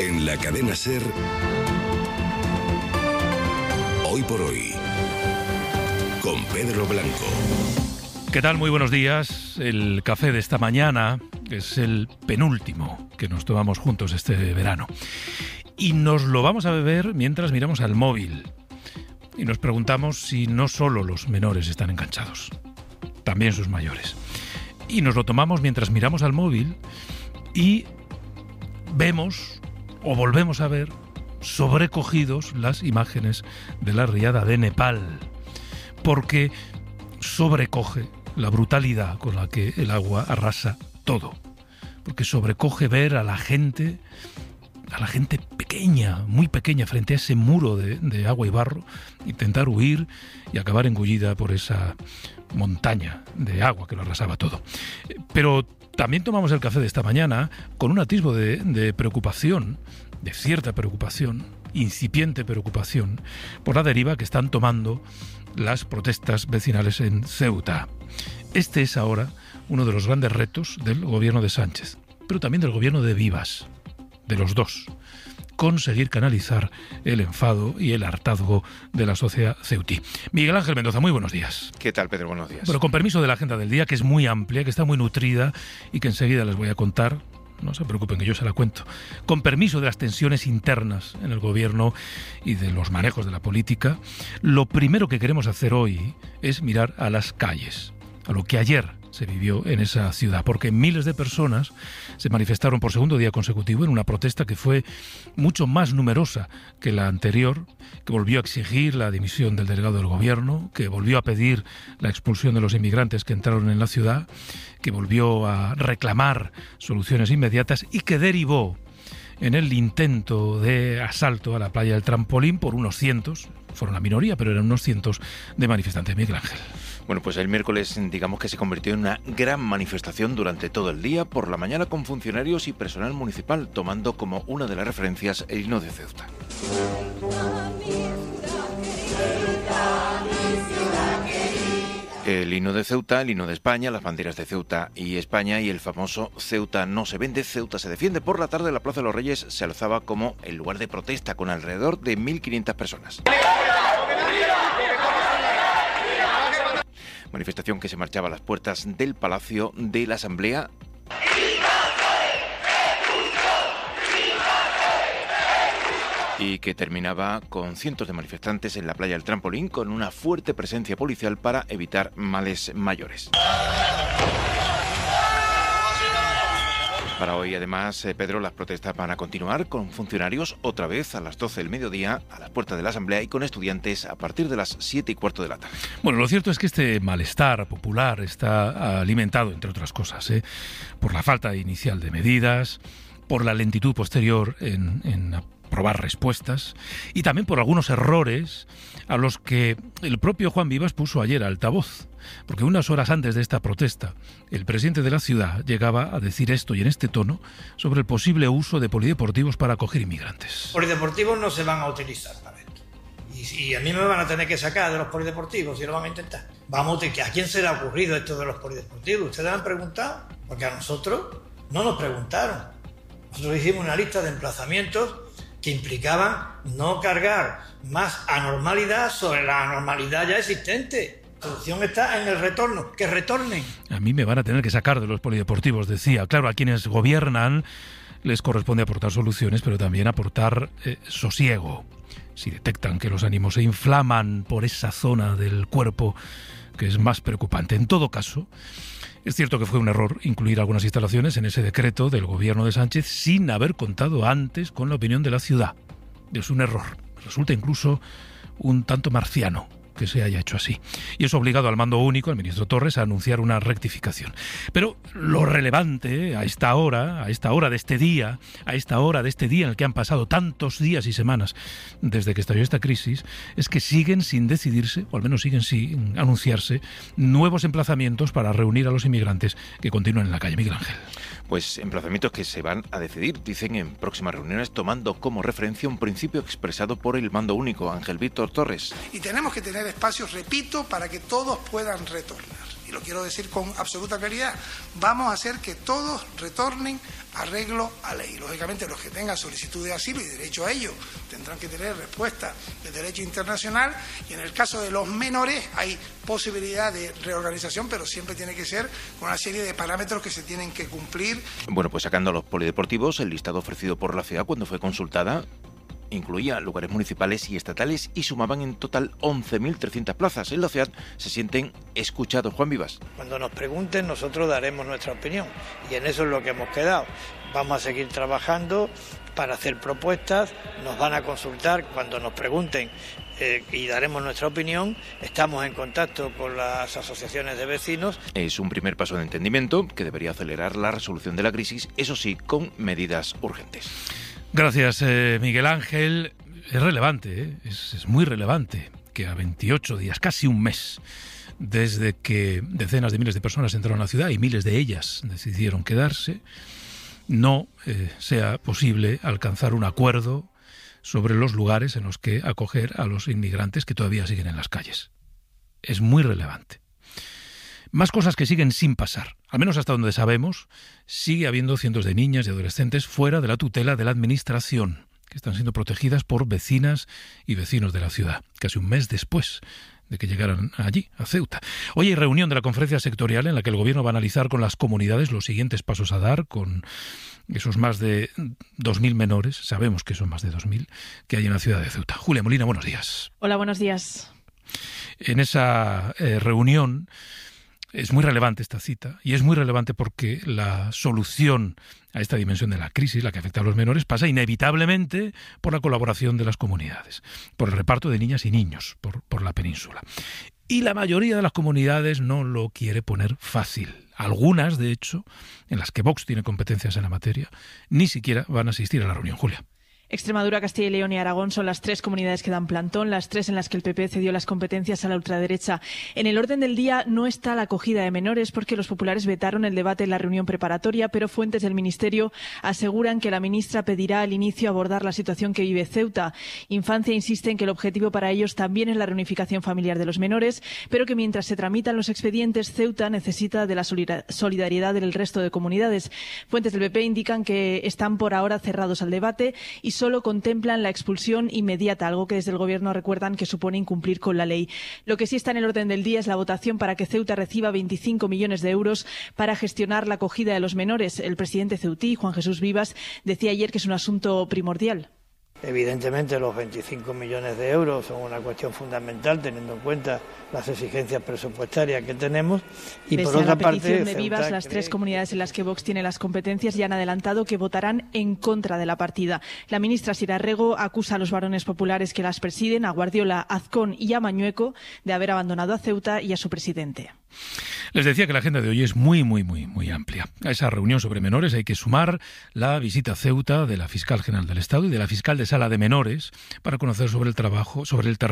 En la cadena SER, Hoy por Hoy, con Pedro Blanco. ¿Qué tal? Muy buenos días. El café de esta mañana es el penúltimo que nos tomamos juntos este verano. Y nos lo vamos a beber mientras miramos al móvil. Y nos preguntamos si no solo los menores están enganchados, también sus mayores. Y nos lo tomamos mientras miramos al móvil y vemos o volvemos a ver sobrecogidos las imágenes de la riada de Nepal, porque sobrecoge la brutalidad con la que el agua arrasa todo, porque sobrecoge ver a la gente pequeña, muy pequeña, frente a ese muro de agua y barro, intentar huir y acabar engullida por esa montaña de agua que lo arrasaba todo. Pero también tomamos el café de esta mañana con un atisbo de preocupación, de cierta preocupación, incipiente preocupación, por la deriva que están tomando las protestas vecinales en Ceuta. Este es ahora uno de los grandes retos del gobierno de Sánchez, pero también del gobierno de Vivas, de los dos, conseguir canalizar el enfado y el hartazgo de la sociedad ceutí. Miguel Ángel Mendoza, muy buenos días. ¿Qué tal, Pedro? Buenos días. Bueno, con permiso de la agenda del día, que es muy amplia, que está muy nutrida y que enseguida les voy a contar. No se preocupen, que yo se la cuento. Con permiso de las tensiones internas en el gobierno y de los manejos de la política, lo primero que queremos hacer hoy es mirar a las calles, a lo que ayer se vivió en esa ciudad, porque miles de personas se manifestaron por segundo día consecutivo en una protesta que fue mucho más numerosa que la anterior, que volvió a exigir la dimisión del delegado del gobierno, que volvió a pedir la expulsión de los inmigrantes que entraron en la ciudad, que volvió a reclamar soluciones inmediatas y que derivó en el intento de asalto a la playa del Trampolín por unos cientos, fueron la minoría, pero eran unos cientos de manifestantes. Miguel Ángel. Bueno, pues el miércoles, digamos que se convirtió en una gran manifestación durante todo el día, por la mañana con funcionarios y personal municipal, tomando como una de las referencias el himno de Ceuta. El himno de Ceuta, el himno de España, las banderas de Ceuta y España y el famoso Ceuta no se vende, Ceuta se defiende. Por la tarde la Plaza de los Reyes se alzaba como el lugar de protesta con alrededor de 1.500 personas. Manifestación que se marchaba a las puertas del Palacio de la Asamblea. Y que terminaba con cientos de manifestantes en la playa del Trampolín, con una fuerte presencia policial para evitar males mayores. Para hoy, además, Pedro, las protestas van a continuar con funcionarios otra vez a las 12 del mediodía a las puertas de la Asamblea y con estudiantes a partir de las 7:15 de la tarde. Bueno, lo cierto es que este malestar popular está alimentado, entre otras cosas, por la falta inicial de medidas, por la lentitud posterior en aprobar respuestas y también por algunos errores a los que el propio Juan Vivas puso ayer altavoz. Porque unas horas antes de esta protesta, el presidente de la ciudad llegaba a decir esto y en este tono sobre el posible uso de polideportivos para acoger inmigrantes. Polideportivos no se van a utilizar para esto. Y a mí me van a tener que sacar de los polideportivos si lo van a intentar. ¿A quién se le ha ocurrido esto de los polideportivos? ¿Ustedes han preguntado? Porque a nosotros no nos preguntaron. Nosotros hicimos una lista de emplazamientos que implicaban no cargar más anormalidad sobre la anormalidad ya existente. La solución está en el retorno, que retornen. A mí me van a tener que sacar de los polideportivos, decía. Claro, a quienes gobiernan les corresponde aportar soluciones, pero también aportar sosiego. Si detectan que los ánimos se inflaman por esa zona del cuerpo que es más preocupante. En todo caso, es cierto que fue un error incluir algunas instalaciones en ese decreto del gobierno de Sánchez sin haber contado antes con la opinión de la ciudad. Es un error. Resulta incluso un tanto marciano que se haya hecho así. Y eso ha obligado al mando único, al ministro Torres, a anunciar una rectificación. Pero lo relevante a esta hora de este día, en el que han pasado tantos días y semanas desde que estalló esta crisis, es que siguen sin decidirse, o al menos siguen sin anunciarse, nuevos emplazamientos para reunir a los inmigrantes que continúan en la calle. Miguel Ángel. Pues emplazamientos que se van a decidir, dicen, en próximas reuniones, tomando como referencia un principio expresado por el mando único, Ángel Víctor Torres. Y tenemos que tener espacios, repito, para que todos puedan retornar. y lo quiero decir con absoluta claridad, vamos a hacer que todos retornen arreglo a ley. Lógicamente los que tengan solicitud de asilo y derecho a ello tendrán que tener respuesta de derecho internacional, y en el caso de los menores hay posibilidad de reorganización, pero siempre tiene que ser con una serie de parámetros que se tienen que cumplir. Bueno, pues sacando a los polideportivos, el listado ofrecido por la ciudad cuando fue consultada incluía lugares municipales y estatales y sumaban en total 11.300 plazas. En la ciudad se sienten escuchados. Juan Vivas. Cuando nos pregunten, nosotros daremos nuestra opinión, y en eso es lo que hemos quedado. Vamos a seguir trabajando para hacer propuestas, nos van a consultar cuando nos pregunten y daremos nuestra opinión. Estamos en contacto con las asociaciones de vecinos. Es un primer paso de entendimiento que debería acelerar la resolución de la crisis, eso sí, con medidas urgentes. Gracias, Miguel Ángel. Es relevante, es muy relevante que a 28 días, casi un mes, desde que decenas de miles de personas entraron a la ciudad y miles de ellas decidieron quedarse, no sea posible alcanzar un acuerdo sobre los lugares en los que acoger a los inmigrantes que todavía siguen en las calles. Es muy relevante. Más cosas que siguen sin pasar. Al menos hasta donde sabemos, sigue habiendo cientos de niñas y adolescentes fuera de la tutela de la administración, que están siendo protegidas por vecinas y vecinos de la ciudad, casi un mes después de que llegaran allí, a Ceuta. Hoy hay reunión de la conferencia sectorial en la que el Gobierno va a analizar con las comunidades los siguientes pasos a dar con esos más de 2.000 menores, sabemos que son más de 2.000, que hay en la ciudad de Ceuta. Julia Molina, buenos días. Hola, buenos días. En esa reunión es muy relevante esta cita, y es muy relevante porque la solución a esta dimensión de la crisis, la que afecta a los menores, pasa inevitablemente por la colaboración de las comunidades, por el reparto de niñas y niños por la península. Y la mayoría de las comunidades no lo quiere poner fácil. Algunas, de hecho, en las que Vox tiene competencias en la materia, ni siquiera van a asistir a la reunión. Julia. Extremadura, Castilla y León y Aragón son las tres comunidades que dan plantón, las tres en las que el PP cedió las competencias a la ultraderecha. En el orden del día no está la acogida de menores porque los populares vetaron el debate en la reunión preparatoria, pero fuentes del Ministerio aseguran que la ministra pedirá al inicio abordar la situación que vive Ceuta. Infancia insiste en que el objetivo para ellos también es la reunificación familiar de los menores, pero que mientras se tramitan los expedientes, Ceuta necesita de la solidaridad del resto de comunidades. Fuentes del PP indican que están por ahora cerrados al debate y solo contemplan la expulsión inmediata, algo que desde el Gobierno recuerdan que supone incumplir con la ley. Lo que sí está en el orden del día es la votación para que Ceuta reciba 25 millones de euros para gestionar la acogida de los menores. El presidente ceutí, Juan Jesús Vivas, decía ayer que es un asunto primordial. Evidentemente los 25 millones de euros son una cuestión fundamental teniendo en cuenta las exigencias presupuestarias que tenemos y pese por otra parte, a la petición de Vivas, las tres comunidades en las que Vox tiene las competencias ya han adelantado que votarán en contra de la partida. La ministra Sira Rego acusa a los varones populares que las presiden, a Guardiola, Azcón y a Mañueco, de haber abandonado a Ceuta y a su presidente. Les decía que la agenda de hoy es muy amplia. A esa reunión sobre menores hay que sumar la visita a Ceuta de la Fiscal General del Estado y de la Fiscal de Sala de Menores para conocer el trabajo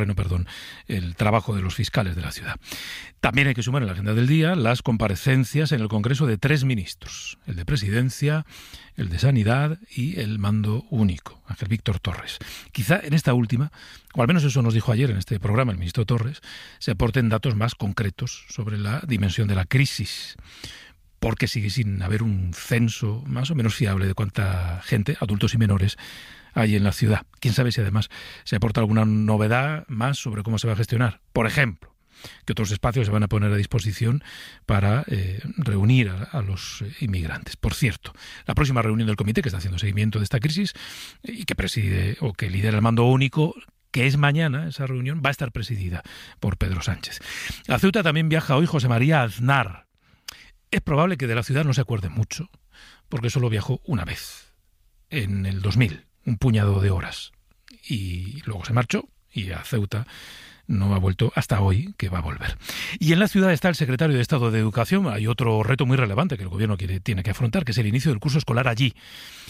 de los fiscales de la ciudad. También hay que sumar en la agenda del día las comparecencias en el Congreso de 3 ministros, el de Presidencia, el de Sanidad y el Mando Único, Ángel Víctor Torres. Quizá en esta última, o al menos eso nos dijo ayer en este programa el ministro Torres, se aporten datos más concretos sobre la dimensión de la crisis, porque sigue sin haber un censo más o menos fiable de cuánta gente, adultos y menores, hay en la ciudad. Quién sabe si además se aporta alguna novedad más sobre cómo se va a gestionar. Por ejemplo, que otros espacios se van a poner a disposición para reunir a los inmigrantes. Por cierto, la próxima reunión del comité que está haciendo seguimiento de esta crisis y que preside o que lidera el Mando Único, que es mañana, esa reunión va a estar presidida por Pedro Sánchez. A Ceuta también viaja hoy José María Aznar. Es probable que de la ciudad no se acuerde mucho, porque solo viajó una vez, en el 2000, un puñado de horas. Y luego se marchó y a Ceuta no ha vuelto hasta hoy, que va a volver. Y en la ciudad está el secretario de Estado de Educación. Hay otro reto muy relevante que el Gobierno tiene que afrontar, que es el inicio del curso escolar allí.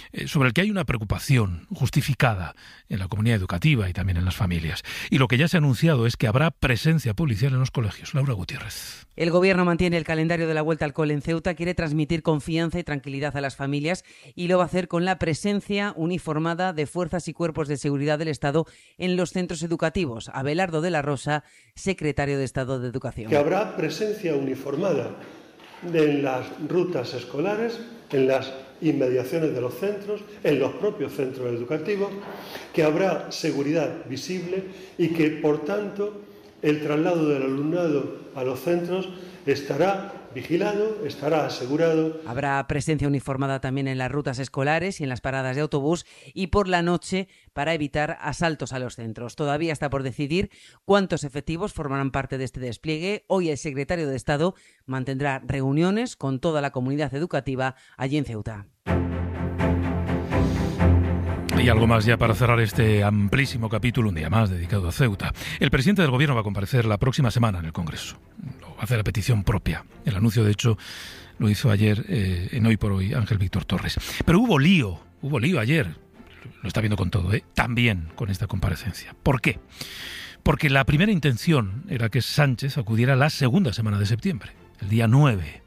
sobre el que hay una preocupación justificada en la comunidad educativa y también en las familias. Y lo que ya se ha anunciado es que habrá presencia policial en los colegios. Laura Gutiérrez. El Gobierno mantiene el calendario de la vuelta al cole en Ceuta, quiere transmitir confianza y tranquilidad a las familias y lo va a hacer con la presencia uniformada de fuerzas y cuerpos de seguridad del Estado en los centros educativos. Abelardo de la Rosa, secretario de Estado de Educación. Que habrá presencia uniformada en las rutas escolares, en las inmediaciones de los centros, en los propios centros educativos, que habrá seguridad visible y que, por tanto, el traslado del alumnado a los centros estará vigilado, estará asegurado. Habrá presencia uniformada también en las rutas escolares y en las paradas de autobús y por la noche para evitar asaltos a los centros. Todavía está por decidir cuántos efectivos formarán parte de este despliegue. Hoy el secretario de Estado mantendrá reuniones con toda la comunidad educativa allí en Ceuta. Y algo más ya para cerrar este amplísimo capítulo, un día más dedicado a Ceuta. El presidente del Gobierno va a comparecer la próxima semana en el Congreso. Lo va a hacer a petición propia. El anuncio, de hecho, lo hizo ayer en Hoy por Hoy Ángel Víctor Torres. Pero hubo lío ayer. Lo está viendo con todo, también con esta comparecencia. ¿Por qué? Porque la primera intención era que Sánchez acudiera la segunda semana de septiembre, el día 9.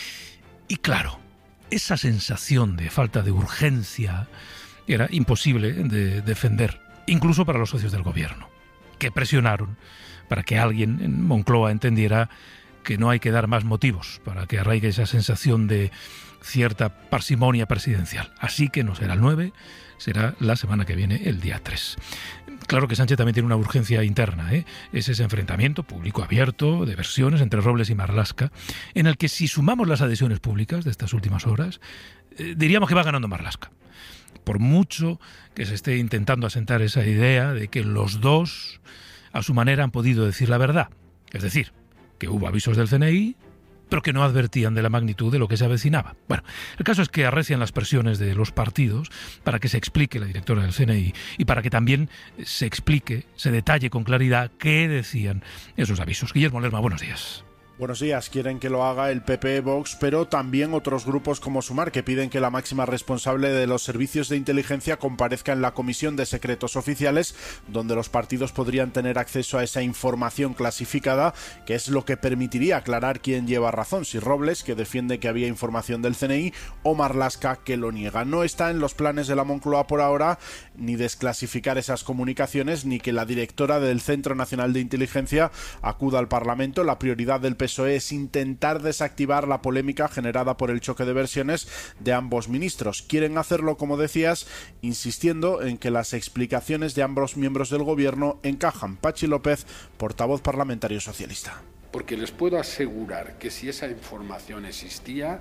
Y claro, esa sensación de falta de urgencia era imposible de defender, incluso para los socios del Gobierno, que presionaron para que alguien en Moncloa entendiera que no hay que dar más motivos para que arraigue esa sensación de cierta parsimonia presidencial. Así que no será el 9, será la semana que viene, el día 3. Claro que Sánchez también tiene una urgencia interna, es ese enfrentamiento público abierto de versiones entre Robles y Marlaska, en el que si sumamos las adhesiones públicas de estas últimas horas, diríamos que va ganando Marlaska. Por mucho que se esté intentando asentar esa idea de que los dos, a su manera, han podido decir la verdad. Es decir, que hubo avisos del CNI, pero que no advertían de la magnitud de lo que se avecinaba. Bueno, el caso es que arrecian las presiones de los partidos para que se explique la directora del CNI y para que también se explique, se detalle con claridad qué decían esos avisos. Guillermo Lerma, buenos días. Buenos días. Quieren que lo haga el PP, Vox, pero también otros grupos como Sumar, que piden que la máxima responsable de los servicios de inteligencia comparezca en la Comisión de Secretos Oficiales, donde los partidos podrían tener acceso a esa información clasificada, que es lo que permitiría aclarar quién lleva razón, si Robles, que defiende que había información del CNI, o Marlaska, que lo niega. No está en los planes de la Moncloa por ahora ni desclasificar esas comunicaciones, ni que la directora del Centro Nacional de Inteligencia acuda al Parlamento. La prioridad del PSOE es intentar desactivar la polémica generada por el choque de versiones de ambos ministros. Quieren hacerlo, como decías, insistiendo en que las explicaciones de ambos miembros del Gobierno encajan. Pachi López, portavoz parlamentario socialista. Porque les puedo asegurar que si esa información existía,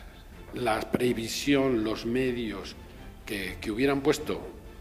la previsión, los medios que hubieran puesto,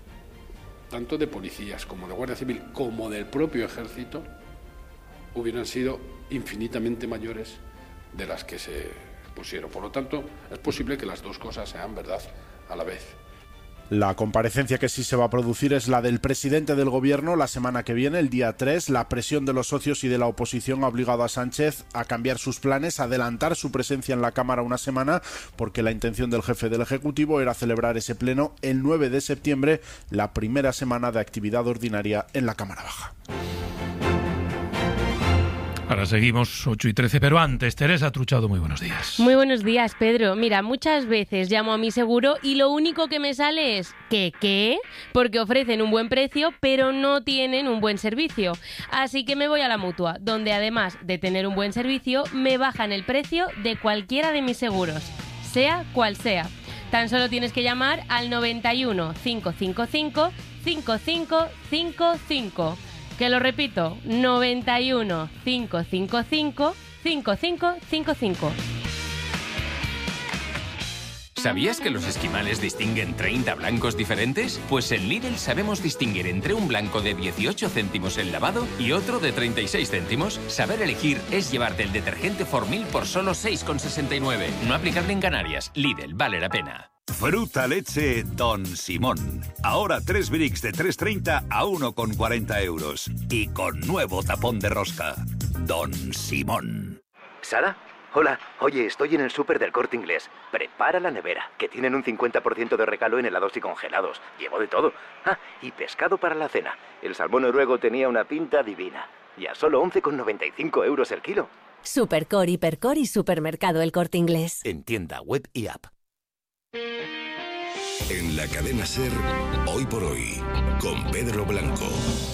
tanto de policías como de Guardia Civil, como del propio Ejército, hubieran sido infinitamente mayores de las que se pusieron. Por lo tanto, es posible que las dos cosas sean verdad a la vez. La comparecencia que sí se va a producir es la del presidente del Gobierno la semana que viene, el día 3. La presión de los socios y de la oposición ha obligado a Sánchez a cambiar sus planes, a adelantar su presencia en la Cámara una semana, porque la intención del jefe del Ejecutivo era celebrar ese pleno el 9 de septiembre, la primera semana de actividad ordinaria en la Cámara Baja. Ahora seguimos 8:13, pero antes, Teresa Truchado, muy buenos días. Muy buenos días, Pedro. Mira, muchas veces llamo a mi seguro y lo único que me sale es ¿qué? Porque ofrecen un buen precio, pero no tienen un buen servicio. Así que me voy a la Mutua, donde además de tener un buen servicio, me bajan el precio de cualquiera de mis seguros, sea cual sea. Tan solo tienes que llamar al 91 555 5555. Que lo repito, 91 555 5555. ¿Sabías que los esquimales distinguen 30 blancos diferentes? Pues en Lidl sabemos distinguir entre un blanco de 18 céntimos el lavado y otro de 36 céntimos. Saber elegir es llevarte el detergente Formil por solo 6,69. No aplicable en Canarias. Lidl, vale la pena. Fruta leche Don Simón. Ahora 3 bricks de 3,30 a 1,40 euros. Y con nuevo tapón de rosca. Don Simón. Sara, Hola, oye, estoy en el súper del Corte Inglés. Prepara la nevera, que tienen un 50% de regalo en helados y congelados. Llevo de todo. Ah, y pescado para la cena. El salmón noruego tenía una pinta divina. Y a solo 11,95 euros el kilo. Supercor, Hipercor y Supermercado El Corte Inglés. En tienda web y app. En la cadena SER, Hoy por Hoy, con Pedro Blanco.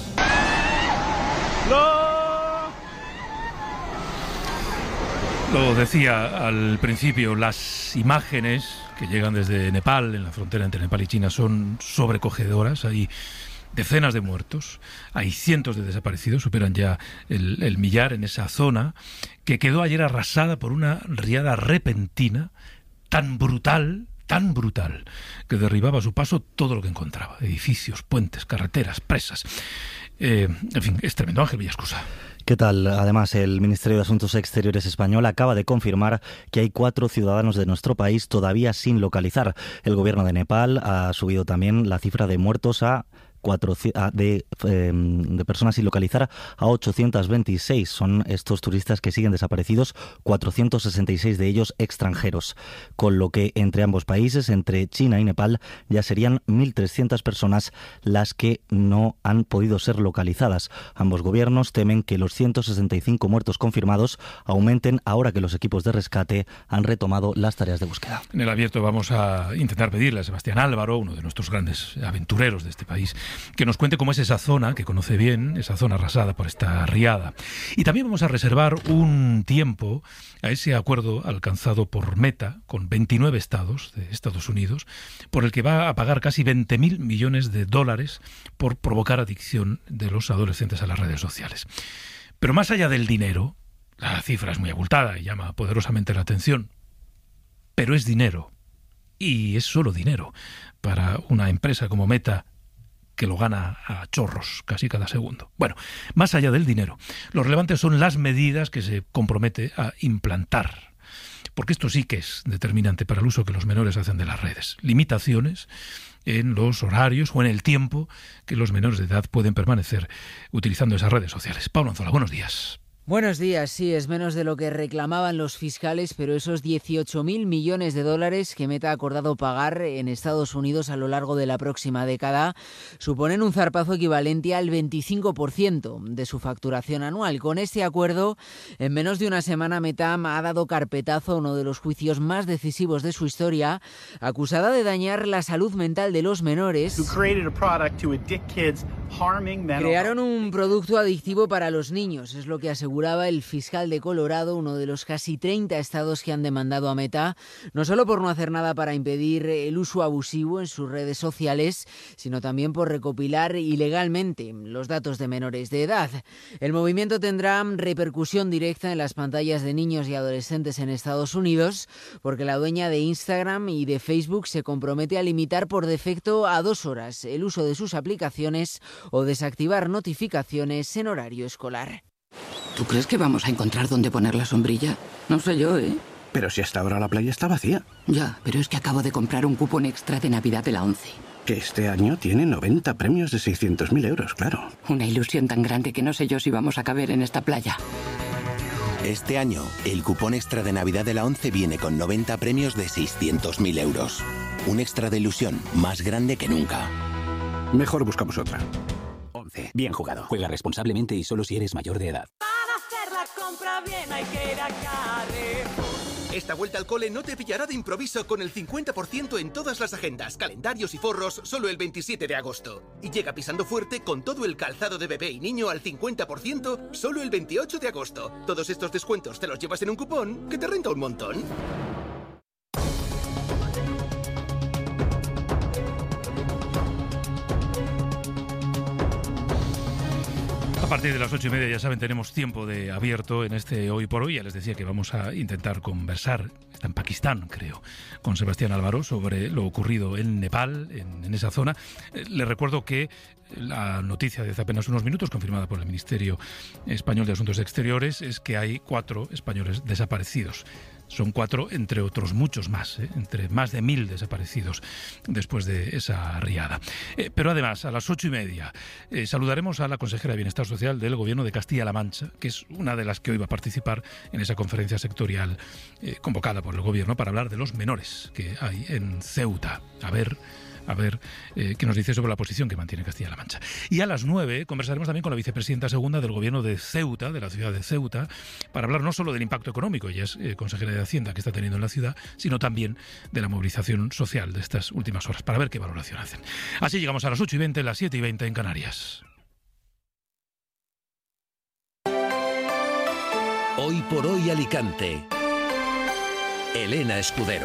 Lo decía al principio, las imágenes que llegan desde Nepal, en la frontera entre Nepal y China, son sobrecogedoras. Hay decenas de muertos, hay cientos de desaparecidos, superan ya el millar en esa zona, que quedó ayer arrasada por una riada repentina, tan brutal, que derribaba a su paso todo lo que encontraba: edificios, puentes, carreteras, presas. En fin, es tremendo. Ángel Villascusa. ¿Qué tal? Además, el Ministerio de Asuntos Exteriores español acaba de confirmar que hay 4 ciudadanos de nuestro país todavía sin localizar. El gobierno de Nepal ha subido también la cifra de muertos de personas sin localizar a 826. Son estos turistas que siguen desaparecidos, 466 de ellos extranjeros, con lo que entre ambos países, entre China y Nepal, ya serían 1.300 personas las que no han podido ser localizadas. Ambos gobiernos temen que los 165 muertos confirmados aumenten ahora que los equipos de rescate han retomado las tareas de búsqueda. En el abierto vamos a intentar pedirle a Sebastián Álvaro, uno de nuestros grandes aventureros de este país, que nos cuente cómo es esa zona, que conoce bien, esa zona arrasada por esta riada. Y también vamos a reservar un tiempo a ese acuerdo alcanzado por Meta con 29 estados de Estados Unidos, por el que va a pagar casi 20.000 millones de dólares por provocar adicción de los adolescentes a las redes sociales. Pero más allá del dinero, la cifra es muy abultada y llama poderosamente la atención, pero es dinero, y es solo dinero para una empresa como Meta, que lo gana a chorros casi cada segundo. Bueno, más allá del dinero, lo relevante son las medidas que se compromete a implantar, porque esto sí que es determinante para el uso que los menores hacen de las redes. Limitaciones en los horarios o en el tiempo que los menores de edad pueden permanecer utilizando esas redes sociales. Pablo Anzola, buenos días. Buenos días, sí, es menos de lo que reclamaban los fiscales, pero esos 18.000 millones de dólares que Meta ha acordado pagar en Estados Unidos a lo largo de la próxima década suponen un zarpazo equivalente al 25% de su facturación anual. Con este acuerdo, en menos de una semana, Meta ha dado carpetazo a uno de los juicios más decisivos de su historia, acusada de dañar la salud mental de los menores. Crearon un producto adictivo para los niños, es lo que aseguraba el fiscal de Colorado, uno de los casi 30 estados que han demandado a Meta, no solo por no hacer nada para impedir el uso abusivo en sus redes sociales, sino también por recopilar ilegalmente los datos de menores de edad. El movimiento tendrá repercusión directa en las pantallas de niños y adolescentes en Estados Unidos, porque la dueña de Instagram y de Facebook se compromete a limitar por defecto a 2 horas el uso de sus aplicaciones o desactivar notificaciones en horario escolar. ¿Tú crees que vamos a encontrar dónde poner la sombrilla? No sé yo, ¿eh? Pero si hasta ahora la playa está vacía. Ya, pero es que acabo de comprar un cupón extra de Navidad de la ONCE. Que este año tiene 90 premios de 600.000 euros, claro. Una ilusión tan grande que no sé yo si vamos a caber en esta playa. Este año, el cupón extra de Navidad de la ONCE viene con 90 premios de 600.000 euros. Un extra de ilusión más grande que nunca. Mejor buscamos otra. ONCE. Bien jugado. Juega responsablemente y solo si eres mayor de edad. Para hacer la compra bien hay que ir a Carrefour. Esta vuelta al cole no te pillará de improviso con el 50% en todas las agendas, calendarios y forros solo el 27 de agosto. Y llega pisando fuerte con todo el calzado de bebé y niño al 50% solo el 28 de agosto. Todos estos descuentos te los llevas en un cupón que te renta un montón. A partir de las 8:30, ya saben, tenemos tiempo de abierto en este Hoy por Hoy. Ya les decía que vamos a intentar conversar, está en Pakistán, creo, con Sebastián Álvaro sobre lo ocurrido en Nepal, en esa zona. Les recuerdo que la noticia de hace apenas unos minutos, confirmada por el Ministerio Español de Asuntos Exteriores, es que hay 4 españoles desaparecidos. Son 4 entre otros muchos más, entre más de 1.000 desaparecidos después de esa riada. Pero además, a las 8:30 saludaremos a la consejera de Bienestar Social del Gobierno de Castilla-La Mancha, que es una de las que hoy va a participar en esa conferencia sectorial convocada por el Gobierno para hablar de los menores que hay en Ceuta. A ver qué nos dice sobre la posición que mantiene Castilla-La Mancha. Y a las 9 conversaremos también con la vicepresidenta segunda del Gobierno de Ceuta, de la ciudad de Ceuta, para hablar no solo del impacto económico, ella es consejera de Hacienda, que está teniendo en la ciudad, sino también de la movilización social de estas últimas horas, para ver qué valoración hacen. Así llegamos a las 8:20, las 7:20 en Canarias. Hoy por hoy Alicante. Elena Escudero.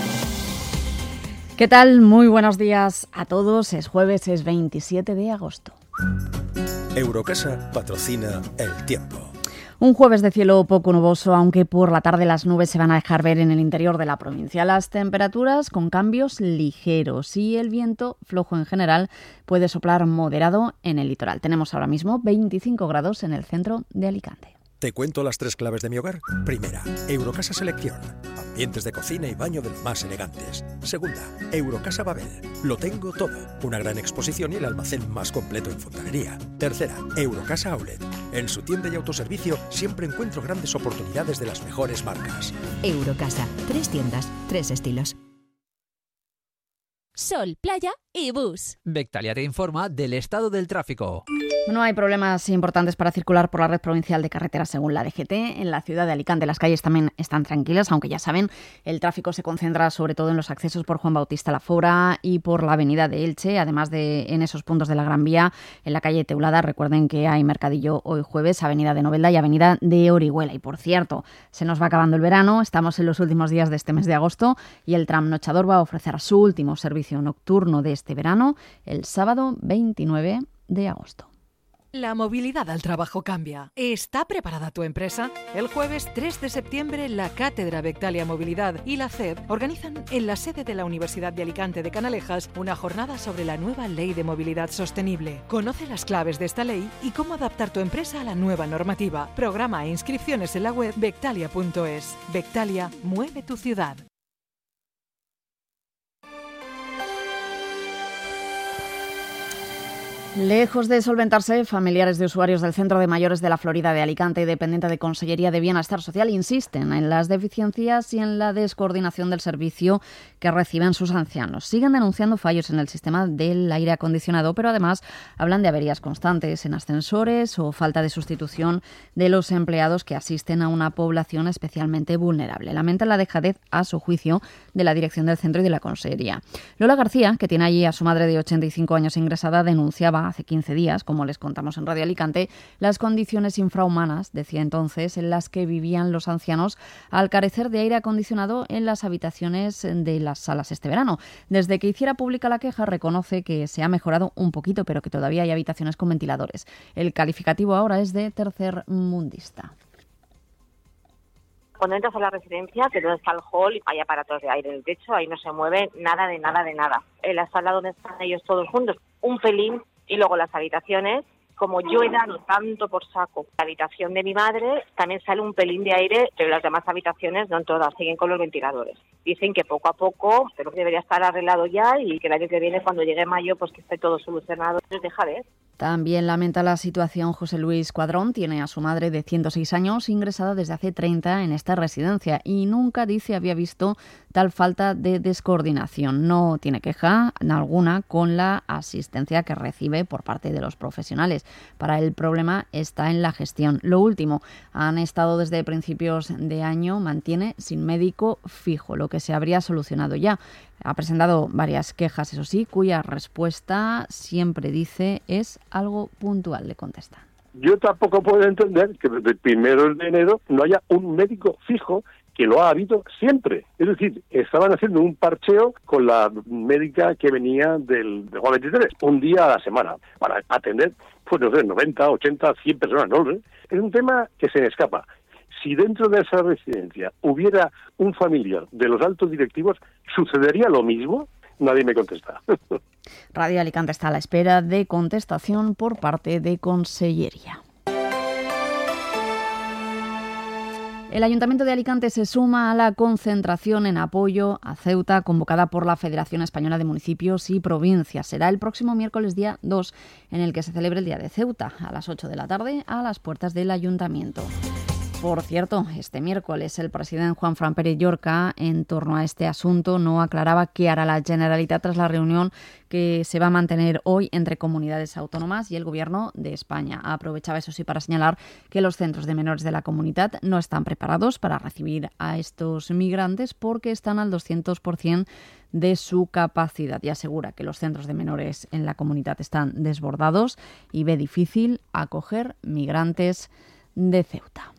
¿Qué tal? Muy buenos días a todos. Es jueves, es 27 de agosto. Eurocasa patrocina El Tiempo. Un jueves de cielo poco nuboso, aunque por la tarde las nubes se van a dejar ver en el interior de la provincia. Las temperaturas con cambios ligeros y el viento flojo en general puede soplar moderado en el litoral. Tenemos ahora mismo 25 grados en el centro de Alicante. Te cuento las 3 claves de mi hogar. Primera, Eurocasa Selección. Ambientes de cocina y baño de lo más elegantes. Segunda, Eurocasa Babel. Lo tengo todo. Una gran exposición y el almacén más completo en fontanería. Tercera, Eurocasa Outlet. En su tienda y autoservicio siempre encuentro grandes oportunidades de las mejores marcas. Eurocasa. 3 tiendas, 3 estilos. Sol, playa y bus. Bectalia te informa del estado del tráfico. No hay problemas importantes para circular por la red provincial de carreteras según la DGT. En la ciudad de Alicante las calles también están tranquilas, aunque ya saben, el tráfico se concentra sobre todo en los accesos por Juan Bautista Lafora y por la avenida de Elche, además de en esos puntos de la Gran Vía, en la calle Teulada. Recuerden que hay mercadillo hoy jueves, avenida de Novelda y avenida de Orihuela. Y por cierto, se nos va acabando el verano, estamos en los últimos días de este mes de agosto y el Tram Nochador va a ofrecer su último servicio nocturno de este verano el sábado 29 de agosto. La movilidad al trabajo cambia. ¿Está preparada tu empresa? El jueves 3 de septiembre, la Cátedra Bectalia Movilidad y la CEB organizan en la sede de la Universidad de Alicante de Canalejas una jornada sobre la nueva Ley de Movilidad Sostenible. Conoce las claves de esta ley y cómo adaptar tu empresa a la nueva normativa. Programa e inscripciones en la web bectalia.es. Bectalia, mueve tu ciudad. Lejos de solventarse, familiares de usuarios del Centro de Mayores de la Florida de Alicante, dependiente de Consellería de Bienestar Social, insisten en las deficiencias y en la descoordinación del servicio que reciben sus ancianos. Siguen denunciando fallos en el sistema del aire acondicionado, pero además hablan de averías constantes en ascensores o falta de sustitución de los empleados que asisten a una población especialmente vulnerable. Lamentan la dejadez, a su juicio, de la dirección del centro y de la Consellería. Lola García, que tiene allí a su madre de 85 años ingresada, denunciaba hace 15 días, como les contamos en Radio Alicante, las condiciones infrahumanas, decía entonces, en las que vivían los ancianos al carecer de aire acondicionado en las habitaciones de las salas este verano. Desde que hiciera pública la queja, reconoce que se ha mejorado un poquito, pero que todavía hay habitaciones con ventiladores. El calificativo ahora es de tercermundista. Cuando entras a la residencia, que donde está el hall, hay aparatos de aire en el techo, ahí no se mueve nada de nada de nada. En la sala donde están ellos todos juntos, un pelín. Y luego las habitaciones, como yo he dado tanto por saco, la habitación de mi madre también sale un pelín de aire, pero las demás habitaciones no todas, siguen con los ventiladores. Dicen que poco a poco, pero que debería estar arreglado ya y que el año que viene, cuando llegue mayo, pues que esté todo solucionado. Entonces deja ver. También lamenta la situación José Luis Cuadrón. Tiene a su madre de 106 años ingresada desde hace 30 en esta residencia y nunca, dice, había visto tal falta de descoordinación. No tiene queja alguna con la asistencia que recibe por parte de los profesionales. Para el problema está en la gestión. Lo último, han estado desde principios de año, mantiene sin médico fijo, lo que se habría solucionado ya. Ha presentado varias quejas, eso sí, cuya respuesta siempre dice es algo puntual, le contesta. Yo tampoco puedo entender que desde el 1 de enero no haya un médico fijo, que lo ha habido siempre. Es decir, estaban haciendo un parcheo con la médica que venía del Juan 23, un día a la semana, para atender, pues no sé, 90, 80, 100 personas, ¿no? Es un tema que se me escapa. Si dentro de esa residencia hubiera un familiar de los altos directivos, ¿sucedería lo mismo? Nadie me contesta. Radio Alicante está a la espera de contestación por parte de Consellería. El Ayuntamiento de Alicante se suma a la concentración en apoyo a Ceuta convocada por la Federación Española de Municipios y Provincias. Será el próximo miércoles día 2 en el que se celebre el Día de Ceuta a las 8 de la tarde a las puertas del Ayuntamiento. Por cierto, este miércoles el presidente Juanfran Pérez Llorca, en torno a este asunto, no aclaraba qué hará la Generalitat tras la reunión que se va a mantener hoy entre comunidades autónomas y el Gobierno de España. Aprovechaba, eso sí, para señalar que los centros de menores de la comunidad no están preparados para recibir a estos migrantes porque están al 200% de su capacidad, y asegura que los centros de menores en la comunidad están desbordados y ve difícil acoger migrantes de Ceuta.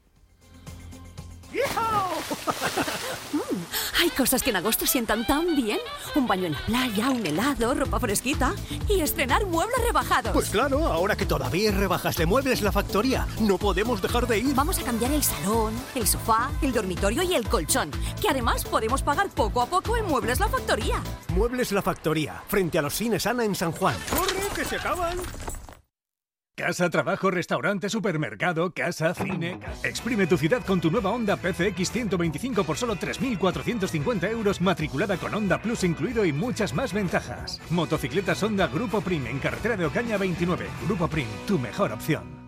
Hay cosas que en agosto sientan tan bien. Un baño en la playa, un helado, ropa fresquita y estrenar muebles rebajados. Pues claro, ahora que todavía hay rebajas de Muebles La Factoría, no podemos dejar de ir. Vamos a cambiar el salón, el sofá, el dormitorio y el colchón, que además podemos pagar poco a poco en Muebles La Factoría. Muebles La Factoría, frente a los cines Ana en San Juan. ¡Corre, que se acaban! Casa, trabajo, restaurante, supermercado, casa, cine... Exprime tu ciudad con tu nueva Honda PCX 125 por solo 3.450 euros, matriculada con Honda Plus incluido y muchas más ventajas. Motocicletas Honda Grupo Prim en carretera de Ocaña 29. Grupo Prim, tu mejor opción.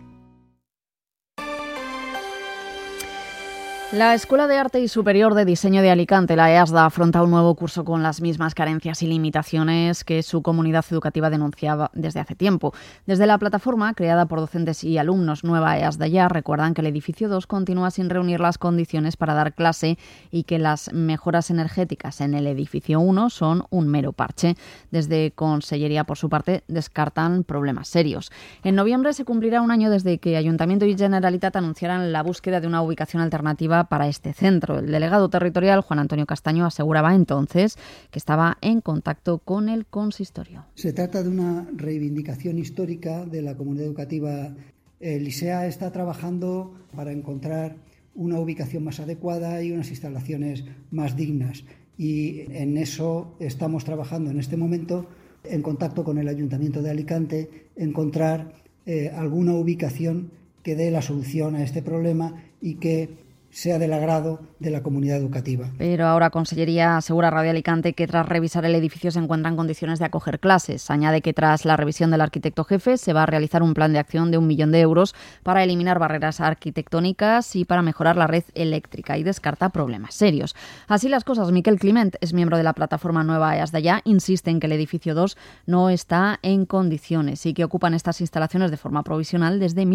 La Escuela de Arte y Superior de Diseño de Alicante, la EASDA, afronta un nuevo curso con las mismas carencias y limitaciones que su comunidad educativa denunciaba desde hace tiempo. Desde la plataforma, creada por docentes y alumnos Nueva EASDA Ya, recuerdan que el edificio 2 continúa sin reunir las condiciones para dar clase y que las mejoras energéticas en el edificio 1 son un mero parche. Desde Consellería, por su parte, descartan problemas serios. En noviembre se cumplirá un año desde que Ayuntamiento y Generalitat anunciaran la búsqueda de una ubicación alternativa para este centro. El delegado territorial, Juan Antonio Castaño, aseguraba entonces que estaba en contacto con el consistorio. Se trata de una reivindicación histórica de la comunidad educativa. El ISEA está trabajando para encontrar una ubicación más adecuada y unas instalaciones más dignas. Y en eso estamos trabajando en este momento, en contacto con el Ayuntamiento de Alicante, encontrar alguna ubicación que dé la solución a este problema y que sea del agrado de la comunidad educativa. Pero ahora Consellería asegura a Radio Alicante que tras revisar el edificio se encuentra en condiciones de acoger clases. Añade que tras la revisión del arquitecto jefe se va a realizar un plan de acción de 1 millón de euros para eliminar barreras arquitectónicas y para mejorar la red eléctrica, y descarta problemas serios. Así las cosas, Miquel Climent es miembro de la plataforma Nueva EASDA Ya, insiste en que el edificio 2 no está en condiciones y que ocupan estas instalaciones de forma provisional desde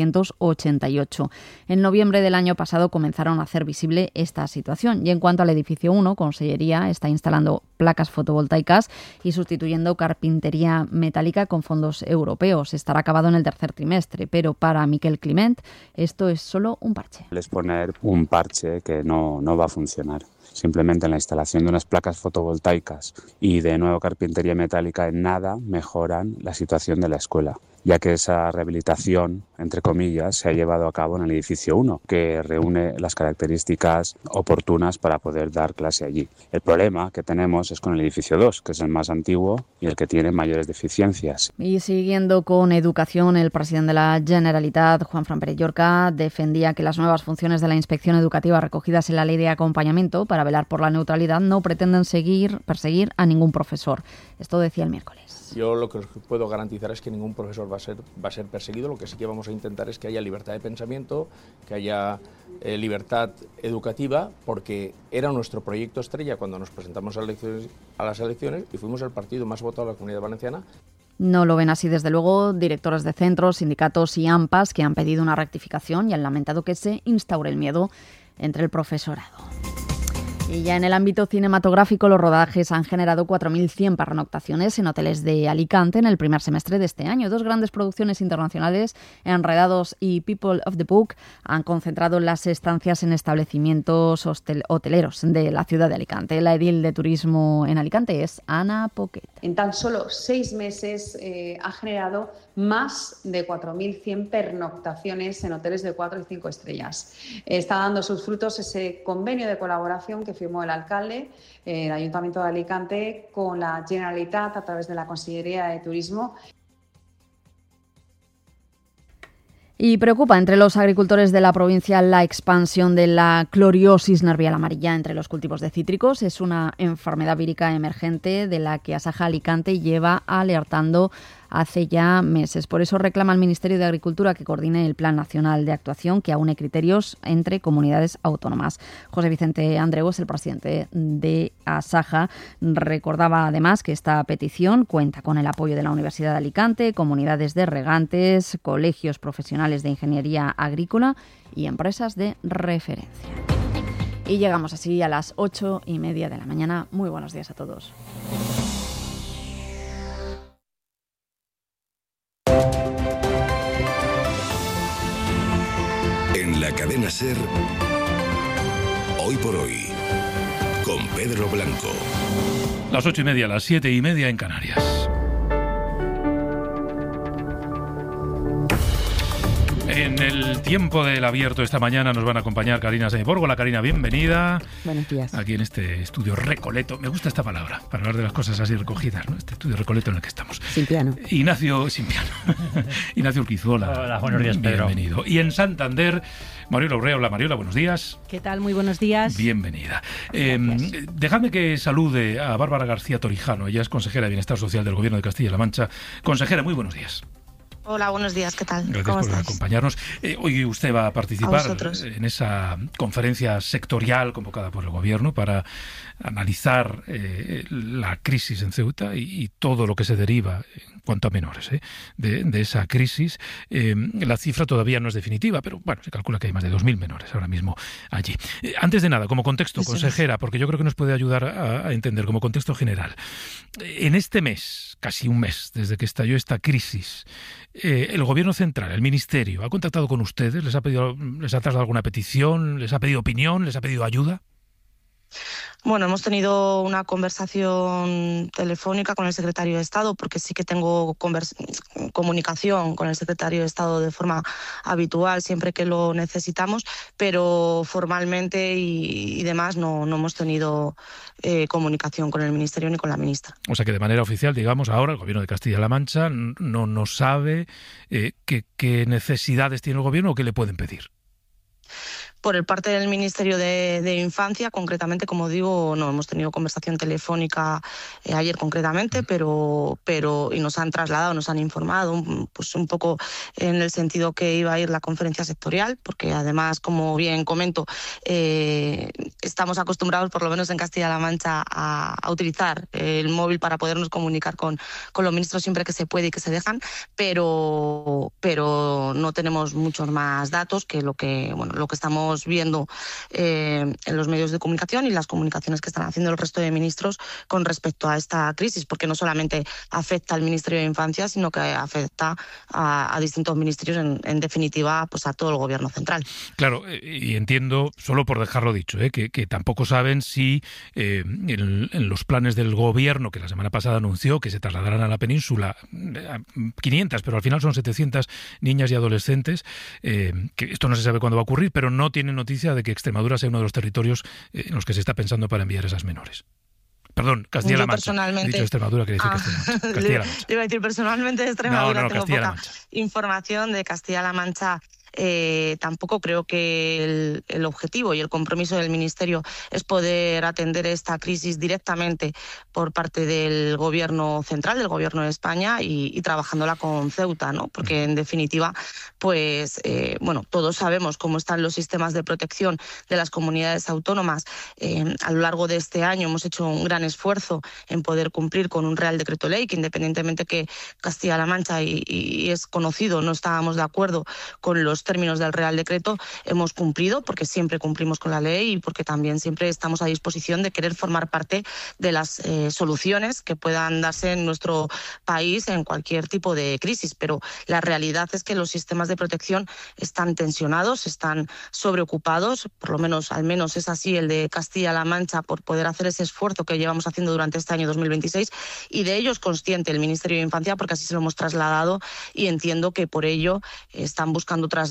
1988. En noviembre del año pasado comenzaron a hacer visible esta situación. Y en cuanto al edificio 1, Consellería está instalando placas fotovoltaicas y sustituyendo carpintería metálica con fondos europeos. Estará acabado en el tercer trimestre, pero para Miquel Climent esto es solo un parche. Es poner un parche que no va a funcionar. Simplemente la instalación de unas placas fotovoltaicas y de nuevo carpintería metálica en nada mejoran la situación de la escuela, ya que esa rehabilitación, entre comillas, se ha llevado a cabo en el edificio 1, que reúne las características oportunas para poder dar clase allí. El problema que tenemos es con el edificio 2, que es el más antiguo y el que tiene mayores deficiencias. Y siguiendo con educación, el presidente de la Generalitat, Juanfran Pérez Llorca, defendía que las nuevas funciones de la inspección educativa recogidas en la ley de acompañamiento para velar por la neutralidad no pretenden perseguir a ningún profesor. Esto decía el miércoles. Yo lo que os puedo garantizar es que ningún profesor va a ser perseguido. Lo que sí que vamos a intentar es que haya libertad de pensamiento, que haya libertad educativa, porque era nuestro proyecto estrella cuando nos presentamos a las elecciones y fuimos el partido más votado de la Comunidad Valenciana. No lo ven así, desde luego, directores de centros, sindicatos y AMPAs, que han pedido una rectificación y han lamentado que se instaure el miedo entre el profesorado. Y ya en el ámbito cinematográfico, los rodajes han generado 4.100 pernoctaciones en hoteles de Alicante en el primer semestre de este año. Dos grandes producciones internacionales, Enredados y People of the Book, han concentrado las estancias en establecimientos hoteleros de la ciudad de Alicante. La edil de turismo en Alicante es Ana Poquet. En tan solo 6 meses ha generado más de 4.100 pernoctaciones en hoteles de 4 y 5 estrellas. Está dando sus frutos ese convenio de colaboración que firmó el alcalde, el Ayuntamiento de Alicante, con la Generalitat a través de la Consellería de Turismo. Y preocupa entre los agricultores de la provincia la expansión de la cloriosis nervial amarilla entre los cultivos de cítricos. Es una enfermedad vírica emergente de la que Asaja Alicante lleva alertando hace ya meses. Por eso reclama al Ministerio de Agricultura que coordine el Plan Nacional de Actuación, que aúne criterios entre comunidades autónomas. José Vicente Andreu es el presidente de Asaja. Recordaba además que esta petición cuenta con el apoyo de la Universidad de Alicante, comunidades de regantes, colegios profesionales de ingeniería agrícola y empresas de referencia. Y llegamos así a las 8:30 de la mañana. Muy buenos días a todos. En la cadena SER, Hoy por Hoy, con Pedro Blanco. Las 8:30, las 7:30 en Canarias. En el tiempo del abierto esta mañana nos van a acompañar Karina Saiborgo. Hola Karina, bienvenida. Buenos días. Aquí en este estudio recoleto. Me gusta esta palabra, para hablar de las cosas así recogidas, ¿no? Este estudio recoleto en el que estamos. Sin piano. Ignacio Urquizuela. Hola, buenos días, Pedro. Bienvenido. Y en Santander, Mariola Urrea. Hola Mariola, buenos días. ¿Qué tal? Muy buenos días. Bienvenida. Dejadme que salude a Bárbara García Torijano. Ella es consejera de Bienestar Social del Gobierno de Castilla-La Mancha. Consejera, muy buenos días. Hola, buenos días, ¿qué tal? Gracias por acompañarnos. Hoy usted va a participar en esa conferencia sectorial convocada por el Gobierno para analizar la crisis en Ceuta y todo lo que se deriva en cuanto a menores de esa crisis. La cifra todavía no es definitiva, pero bueno, se calcula que hay más de 2.000 menores ahora mismo allí. Antes de nada, como contexto, consejera, porque yo creo que nos puede ayudar a entender como contexto general. En este mes, casi un mes desde que estalló esta crisis, el Gobierno Central, el Ministerio, ¿ha contactado con ustedes? ¿Les ha trasladado alguna petición? ¿Les ha pedido opinión? ¿Les ha pedido ayuda? Bueno, hemos tenido una conversación telefónica con el secretario de Estado, porque sí que tengo comunicación con el secretario de Estado de forma habitual siempre que lo necesitamos, pero formalmente y demás no hemos tenido comunicación con el Ministerio ni con la ministra. O sea que de manera oficial, digamos, ahora el Gobierno de Castilla-La Mancha no sabe qué necesidades tiene el Gobierno o qué le pueden pedir. Por el parte del Ministerio de Infancia, concretamente, como digo, no hemos tenido conversación telefónica ayer concretamente, pero y nos han trasladado, nos han informado pues un poco en el sentido que iba a ir la conferencia sectorial, porque además, como bien comento, estamos acostumbrados, por lo menos en Castilla-La Mancha, a utilizar el móvil para podernos comunicar con los ministros siempre que se puede y que se dejan, pero no tenemos muchos más datos que lo que estamos viendo en los medios de comunicación y las comunicaciones que están haciendo el resto de ministros con respecto a esta crisis, porque no solamente afecta al Ministerio de Infancia, sino que afecta a distintos ministerios, en definitiva, pues a todo el Gobierno central. Claro, y entiendo, solo por dejarlo dicho, que tampoco saben si en los planes del Gobierno, que la semana pasada anunció que se trasladarán a la península 500, pero al final son 700 niñas y adolescentes, que esto no se sabe cuándo va a ocurrir, pero no tiene noticia de que Extremadura sea uno de los territorios en los que se está pensando para enviar esas menores. Perdón, Castilla-La Mancha. He dicho Extremadura, quería decir Castilla-La Mancha. Le iba a decir personalmente de Extremadura, no, tengo poca información de Castilla-La Mancha. Tampoco creo que el objetivo y el compromiso del Ministerio es poder atender esta crisis directamente por parte del Gobierno central, del Gobierno de España y trabajándola con Ceuta, ¿no? Porque en definitiva, pues todos sabemos cómo están los sistemas de protección de las comunidades autónomas. A lo largo de este año hemos hecho un gran esfuerzo en poder cumplir con un Real Decreto Ley que, independientemente que Castilla-La Mancha y es conocido, no estábamos de acuerdo con los términos del Real Decreto, hemos cumplido, porque siempre cumplimos con la ley y porque también siempre estamos a disposición de querer formar parte de las soluciones que puedan darse en nuestro país en cualquier tipo de crisis. Pero la realidad es que los sistemas de protección están tensionados, están sobreocupados, al menos es así el de Castilla-La Mancha, por poder hacer ese esfuerzo que llevamos haciendo durante este año 2026, y de ello es consciente el Ministerio de Infancia, porque así se lo hemos trasladado y entiendo que por ello están buscando otras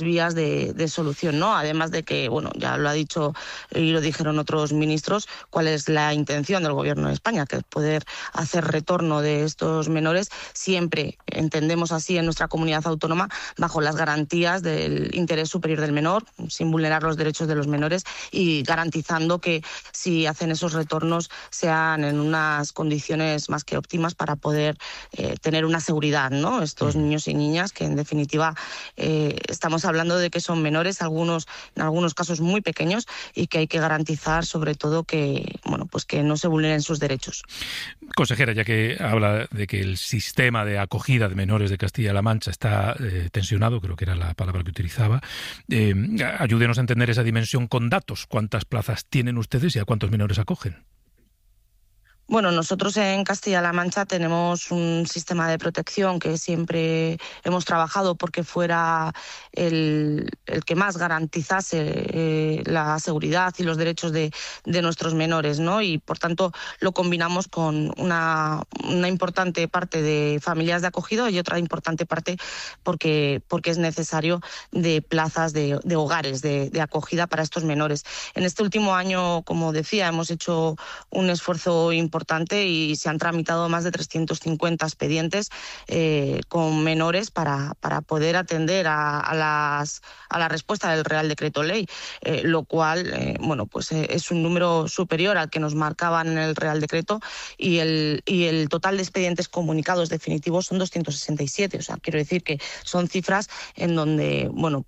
vías de solución, ¿no? Además de que, bueno, ya lo ha dicho y lo dijeron otros ministros, cuál es la intención del Gobierno de España, que es poder hacer retorno de estos menores, siempre entendemos así en nuestra comunidad autónoma, bajo las garantías del interés superior del menor, sin vulnerar los derechos de los menores y garantizando que si hacen esos retornos sean en unas condiciones más que óptimas para poder tener una seguridad, ¿no? Estos niños y niñas que en definitiva estamos hablando de que son menores, en algunos casos muy pequeños, y que hay que garantizar sobre todo que, bueno, pues que no se vulneren sus derechos. Consejera, ya que habla de que el sistema de acogida de menores de Castilla-La Mancha está tensionado, creo que era la palabra que utilizaba, ayúdenos a entender esa dimensión con datos. ¿Cuántas plazas tienen ustedes y a cuántos menores acogen? Bueno, nosotros en Castilla-La Mancha tenemos un sistema de protección que siempre hemos trabajado porque fuera el que más garantizase la seguridad y los derechos de nuestros menores, ¿no? Y por tanto lo combinamos con una importante parte de familias de acogida y otra importante parte porque es necesario de plazas de hogares de acogida para estos menores. En este último año, como decía, hemos hecho un esfuerzo importante y se han tramitado más de 350 expedientes con menores para poder atender a la respuesta del Real Decreto Ley, lo cual bueno, pues es un número superior al que nos marcaban en el Real Decreto y el total de expedientes comunicados definitivos son 267. O sea, quiero decir que son cifras en donde, bueno,